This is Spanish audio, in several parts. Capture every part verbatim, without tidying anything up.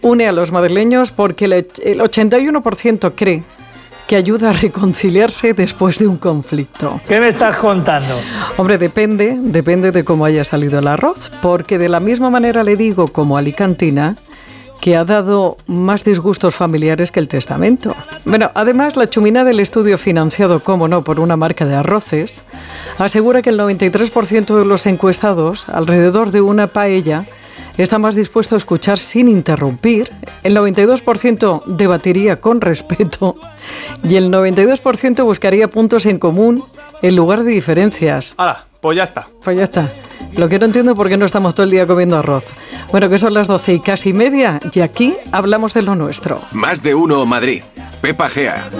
une a los madrileños porque el ochenta y uno por ciento cree que ayuda a reconciliarse después de un conflicto. ¿Qué me estás contando? Hombre, depende, depende de cómo haya salido el arroz, porque de la misma manera le digo como alicantina que ha dado más disgustos familiares que el testamento. Bueno, además, la chumina del estudio financiado, como no, por una marca de arroces, asegura que el noventa y tres por ciento de los encuestados, alrededor de una paella, está más dispuesto a escuchar sin interrumpir, el noventa y dos por ciento debatiría con respeto y el noventa y dos por ciento buscaría puntos en común en lugar de diferencias. ¡Hala! Pues ya está. Pues ya está. Lo que no entiendo es por qué no estamos todo el día comiendo arroz. Bueno, que son las doce y casi media y aquí hablamos de lo nuestro. Más de uno Madrid. Pepa Gea.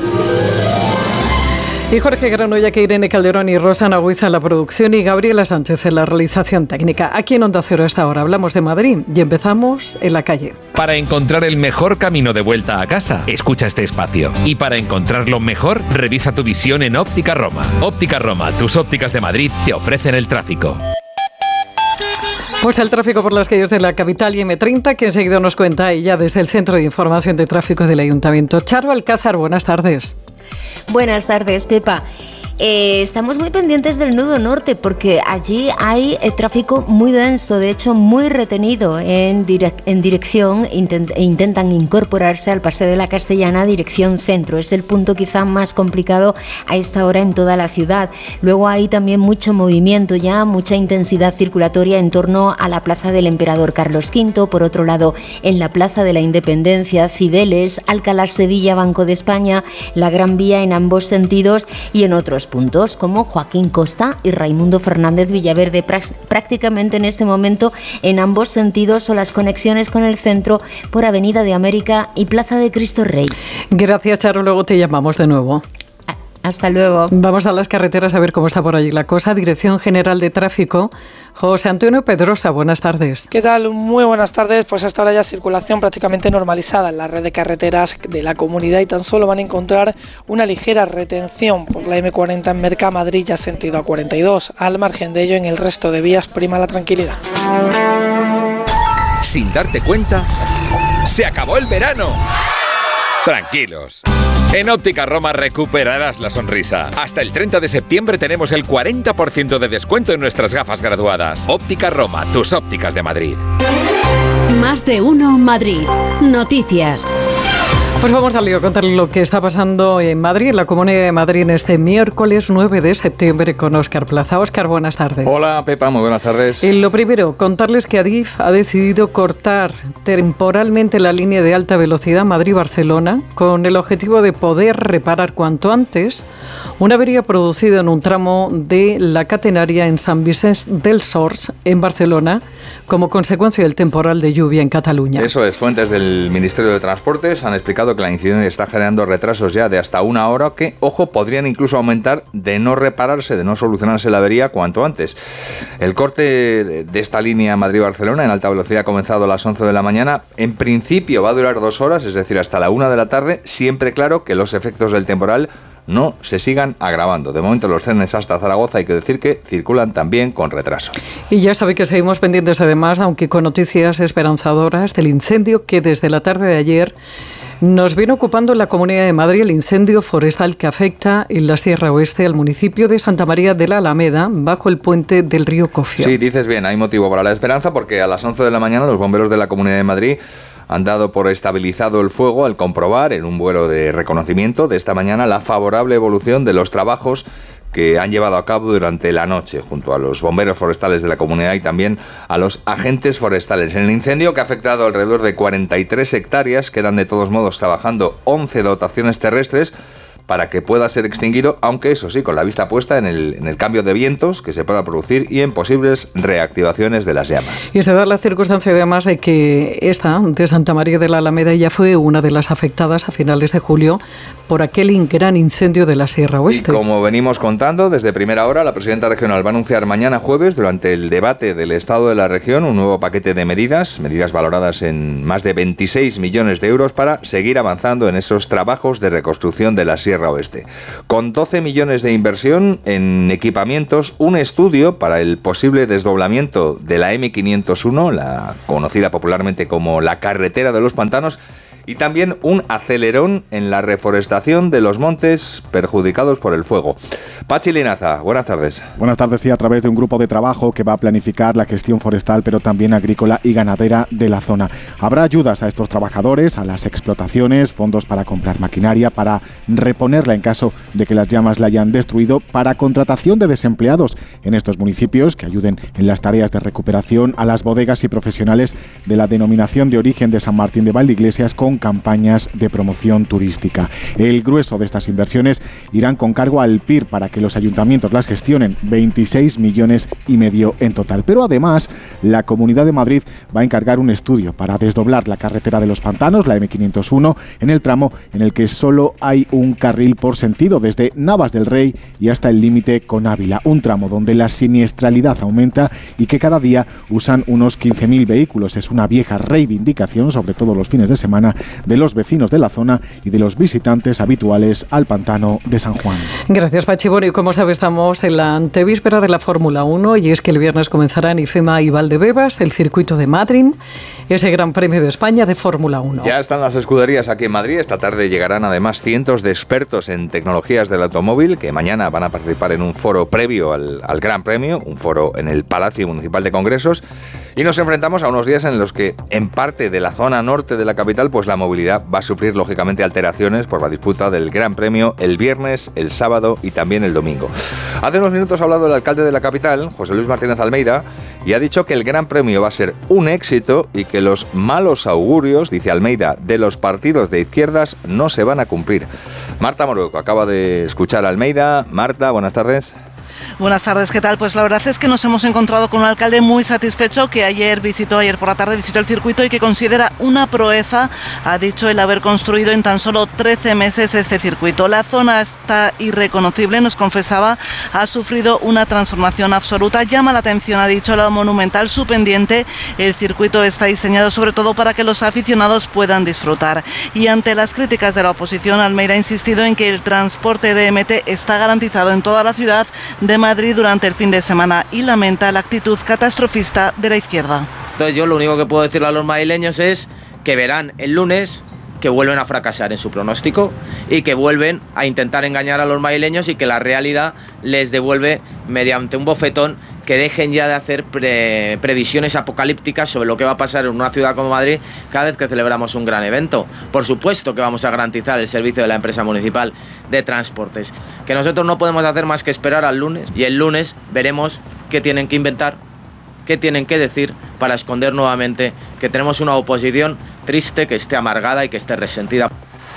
Y Jorge Granolla, que Irene Calderón y Rosa Nagüiza en la producción y Gabriela Sánchez en la realización técnica. Aquí en Onda Cero a esta hora hablamos de Madrid y empezamos en la calle. Para encontrar el mejor camino de vuelta a casa, escucha este espacio. Y para encontrarlo mejor, revisa tu visión en Óptica Roma. Óptica Roma, tus ópticas de Madrid te ofrecen el tráfico. Pues el tráfico por las calles de la capital y eme treinta, que enseguida nos cuenta ella desde el Centro de Información de Tráfico del Ayuntamiento. Charo Alcázar, buenas tardes. Buenas tardes, Pepa. Eh, estamos muy pendientes del nudo norte porque allí hay eh, tráfico muy denso, de hecho muy retenido en, direc- en dirección, intent- intentan incorporarse al Paseo de la Castellana, dirección centro. Es el punto quizá más complicado a esta hora en toda la ciudad. Luego hay también mucho movimiento ya, mucha intensidad circulatoria en torno a la Plaza del Emperador Carlos quinto, por otro lado en la Plaza de la Independencia, Cibeles, Alcalá Sevilla, Banco de España, la Gran Vía en ambos sentidos y en otros puntos como Joaquín Costa y Raimundo Fernández Villaverde. Prácticamente en este momento en ambos sentidos o las conexiones con el centro por Avenida de América y Plaza de Cristo Rey. Gracias, Charo, luego te llamamos de nuevo. Hasta luego. Vamos a las carreteras a ver cómo está por allí la cosa. Dirección General de Tráfico, José Antonio Pedrosa, buenas tardes. ¿Qué tal? Muy buenas tardes. Pues hasta ahora ya circulación prácticamente normalizada en la red de carreteras de la comunidad y tan solo van a encontrar una ligera retención por la eme cuarenta en Mercamadrid, ya sentido a cuarenta y dos. Al margen de ello, en el resto de vías prima la tranquilidad. Sin darte cuenta, ¡se acabó el verano! Tranquilos. En Óptica Roma recuperarás la sonrisa. Hasta el treinta de septiembre tenemos el cuarenta por ciento de descuento en nuestras gafas graduadas. Óptica Roma, tus ópticas de Madrid. Más de uno Madrid. Noticias. Pues vamos al lío, contarles lo que está pasando en Madrid, en la Comunidad de Madrid, en este miércoles nueve de septiembre con Óscar Plaza. Óscar, buenas tardes. Hola, Pepa, muy buenas tardes. Y lo primero, contarles que Adif ha decidido cortar temporalmente la línea de alta velocidad Madrid-Barcelona con el objetivo de poder reparar cuanto antes una avería producida en un tramo de la catenaria en Sant Vicenç dels Horts, en Barcelona, como consecuencia del temporal de lluvia en Cataluña. Eso es, fuentes del Ministerio de Transportes han explicado que la incidencia está generando retrasos ya de hasta una hora que, ojo, podrían incluso aumentar de no repararse, de no solucionarse la avería cuanto antes. El corte de esta línea Madrid-Barcelona en alta velocidad ha comenzado a las once de la mañana. En principio va a durar dos horas, es decir, hasta la una de la tarde, siempre claro que los efectos del temporal no se sigan agravando. De momento los trenes hasta Zaragoza hay que decir que circulan también con retraso. Y ya sabe que seguimos pendientes además, aunque con noticias esperanzadoras, del incendio que desde la tarde de ayer nos viene ocupando en la Comunidad de Madrid, el incendio forestal que afecta en la Sierra Oeste al municipio de Santa María de la Alameda, bajo el puente del río Cofio. Sí, dices bien, hay motivo para la esperanza porque a las once de la mañana los bomberos de la Comunidad de Madrid han dado por estabilizado el fuego al comprobar en un vuelo de reconocimiento de esta mañana la favorable evolución de los trabajos que han llevado a cabo durante la noche junto a los bomberos forestales de la comunidad y también a los agentes forestales. En el incendio, que ha afectado alrededor de cuarenta y tres hectáreas, quedan de todos modos trabajando once dotaciones terrestres para que pueda ser extinguido, aunque eso sí, con la vista puesta en el, en el cambio de vientos que se pueda producir y en posibles reactivaciones de las llamas. Y se da la circunstancia además de que esta de Santa María de la Alameda ya fue una de las afectadas a finales de julio por aquel gran incendio de la Sierra Oeste. Y como venimos contando desde primera hora, la presidenta regional va a anunciar mañana jueves, durante el debate del Estado de la región, un nuevo paquete de medidas, medidas valoradas en más de veintiséis millones de euros para seguir avanzando en esos trabajos de reconstrucción de la Sierra Sierra Oeste. Con doce millones de inversión en equipamientos, un estudio para el posible desdoblamiento de la eme quinientos uno, la conocida popularmente como la carretera de los pantanos, y también un acelerón en la reforestación de los montes perjudicados por el fuego. Pachi Linaza, buenas tardes. Buenas tardes, sí, a través de un grupo de trabajo que va a planificar la gestión forestal, pero también agrícola y ganadera de la zona. Habrá ayudas a estos trabajadores, a las explotaciones, fondos para comprar maquinaria, para reponerla en caso de que las llamas la hayan destruido, para contratación de desempleados en estos municipios que ayuden en las tareas de recuperación, a las bodegas y profesionales de la denominación de origen de San Martín de Valdeiglesias con campañas de promoción turística. El grueso de estas inversiones irán con cargo al P I R para que los ayuntamientos las gestionen, veintiséis millones y medio en total. Pero además, la Comunidad de Madrid va a encargar un estudio para desdoblar la carretera de los pantanos, la eme quinientos uno, en el tramo en el que solo hay un carril por sentido, desde Navas del Rey y hasta el límite con Ávila. Un tramo donde la siniestralidad aumenta y que cada día usan unos quince mil vehículos. Es una vieja reivindicación, sobre todo los fines de semana, de los vecinos de la zona y de los visitantes habituales al pantano de San Juan. Gracias, Pachi. Bueno, y como sabes, estamos en la antevíspera de la Fórmula uno y es que el viernes comenzará en IFEMA y Valdebebas el circuito de Madrid, ese Gran Premio de España de Fórmula uno. Ya están las escuderías aquí en Madrid. Esta tarde llegarán además cientos de expertos en tecnologías del automóvil que mañana van a participar en un foro previo al, al Gran Premio, un foro en el Palacio Municipal de Congresos. Y nos enfrentamos a unos días en los que, en parte de la zona norte de la capital, pues la movilidad va a sufrir lógicamente alteraciones por la disputa del Gran Premio el viernes, el sábado y también el domingo. Hace unos minutos ha hablado el alcalde de la capital, José Luis Martínez Almeida, y ha dicho que el Gran Premio va a ser un éxito y que los malos augurios, dice Almeida, de los partidos de izquierdas no se van a cumplir. Marta Morueco acaba de escuchar a Almeida. Marta, buenas tardes. Buenas tardes, ¿qué tal? Pues la verdad es que nos hemos encontrado con un alcalde muy satisfecho que ayer visitó, ayer por la tarde visitó el circuito y que considera una proeza, ha dicho, el haber construido en tan solo trece meses este circuito. La zona está irreconocible, nos confesaba, ha sufrido una transformación absoluta. Llama la atención, ha dicho, la monumental, su pendiente. El circuito está diseñado sobre todo para que los aficionados puedan disfrutar. Y ante las críticas de la oposición, Almeida ha insistido en que el transporte de eme te está garantizado en toda la ciudad de Madrid Madrid durante el fin de semana y lamenta la actitud catastrofista de la izquierda. Entonces yo lo único que puedo decirle a los madrileños es que verán el lunes que vuelven a fracasar en su pronóstico y que vuelven a intentar engañar a los madrileños y que la realidad les devuelve mediante un bofetón, que dejen ya de hacer pre previsiones apocalípticas sobre lo que va a pasar en una ciudad como Madrid cada vez que celebramos un gran evento. Por supuesto que vamos a garantizar el servicio de la empresa municipal de transportes, que nosotros no podemos hacer más que esperar al lunes, y el lunes veremos qué tienen que inventar, qué tienen que decir para esconder nuevamente que tenemos una oposición triste, que esté amargada y que esté resentida.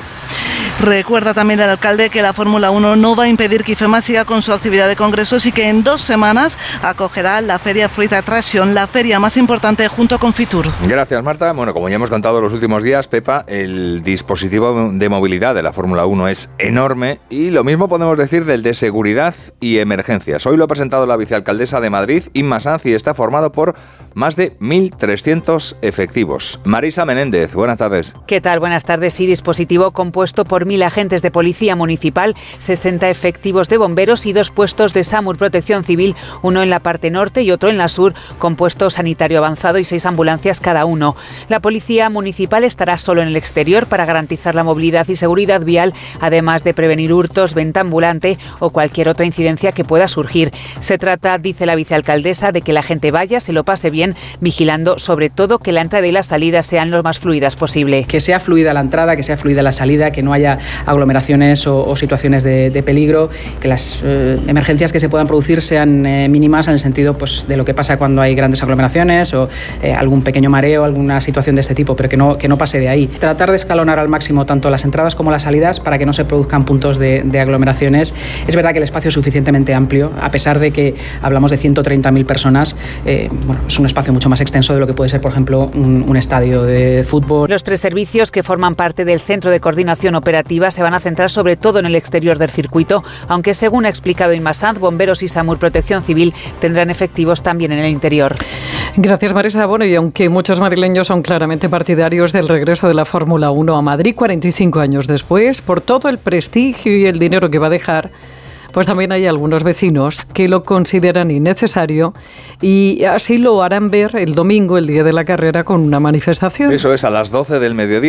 Recuerda también el alcalde que la Fórmula uno no va a impedir que IFEMA siga con su actividad de congresos y que en dos semanas acogerá la Feria Fruit Attraction, la feria más importante junto con Fitur. Gracias, Marta. Bueno, como ya hemos contado los últimos días, Pepa, el dispositivo de movilidad de la Fórmula uno es enorme y lo mismo podemos decir del de seguridad y emergencias. Hoy lo ha presentado la vicealcaldesa de Madrid, Inma Sanz, y está formado por más de mil trescientos efectivos. Marisa Menéndez, buenas tardes. ¿Qué tal? Buenas tardes. Sí, dispositivo compuesto por mil agentes de policía municipal, sesenta efectivos de bomberos y dos puestos de SAMUR Protección Civil, uno en la parte norte y otro en la sur, con puesto sanitario avanzado y seis ambulancias cada uno. La policía municipal estará solo en el exterior para garantizar la movilidad y seguridad vial, además de prevenir hurtos, venta ambulante o cualquier otra incidencia que pueda surgir. Se trata, dice la vicealcaldesa, de que la gente vaya, se lo pase bien, vigilando sobre todo que la entrada y la salida sean lo más fluidas posible. Que sea fluida la entrada, que sea fluida la salida, que no haya aglomeraciones o, o situaciones de, de peligro, que las eh, emergencias que se puedan producir sean eh, mínimas en el sentido pues, de lo que pasa cuando hay grandes aglomeraciones o eh, algún pequeño mareo, alguna situación de este tipo, pero que no, que no pase de ahí. Tratar de escalonar al máximo tanto las entradas como las salidas para que no se produzcan puntos de, de aglomeraciones. Es verdad que el espacio es suficientemente amplio, a pesar de que hablamos de ciento treinta mil personas, eh, bueno, es un espacio mucho más extenso de lo que puede ser, por ejemplo, un, un estadio de fútbol. Los tres servicios que forman parte del Centro de Coordinación Operativa operativas se van a centrar sobre todo en el exterior del circuito, aunque según ha explicado Inma Sanz, Bomberos y SAMUR Protección Civil tendrán efectivos también en el interior. Gracias, Marisa. Bueno, y aunque muchos madrileños son claramente partidarios del regreso de la Fórmula uno a Madrid cuarenta y cinco años después, por todo el prestigio y el dinero que va a dejar, pues también hay algunos vecinos que lo consideran innecesario y así lo harán ver el domingo, el día de la carrera, con una manifestación. Eso es a las doce del mediodía.